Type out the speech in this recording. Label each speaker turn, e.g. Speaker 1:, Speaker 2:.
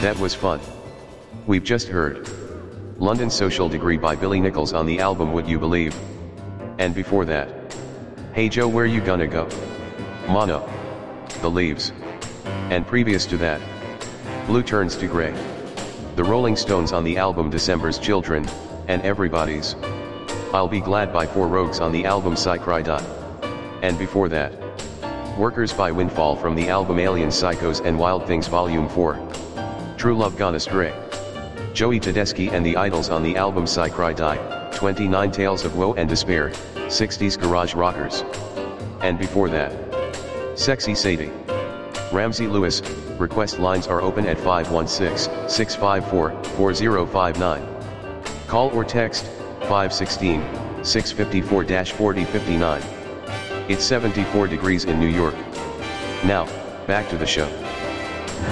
Speaker 1: That was fun. We've just heard London Social Degree by Billy Nichols on the album Would You Believe? And before that, Hey Joe Where You Gonna Go? Mono, The Leaves. And previous to that, Blue Turns to Gray, The Rolling Stones on the album December's Children, and Everybody's I'll Be Glad by Four Rogues on the album Psy Cry. And before that, Workers by Windfall from the album Alien Psychos and Wild Things Volume 4. True Love Gone Astray. Joey Tedeschi and the Idols on the album Psy Cry. 29 Tales of Woe and Despair, 60s Garage Rockers. And before that, Sexy Sadie. Ramsey Lewis. Request lines are open at 516-654-4059. Call or text 516-654-4059. It's 74 degrees in New York. Now, back to the show.